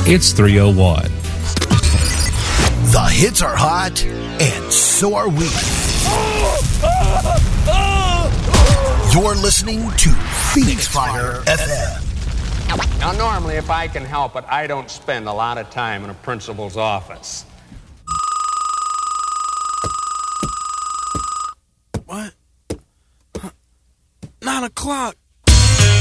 It's 301. The hits are hot, and so are we. You're listening to Phoenix Fire FM. Now, normally, if I can help it, I don't spend a lot of time in a principal's office. What? 9 o'clock.